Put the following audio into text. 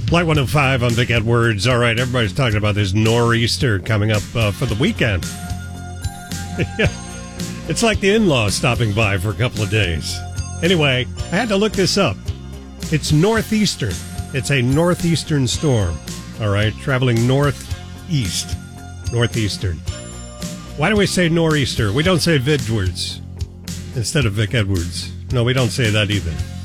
Flight 105 on Vic Edwards. All right, everybody's talking about this nor'easter coming up for the weekend. It's like the in-laws stopping by for a couple of days. Anyway, I had to look this up. It's northeastern. It's a northeastern storm. All right, traveling northeast. Northeastern. Why do we say nor'easter? We don't say Vidwards instead of Vic Edwards. No, we don't say that either.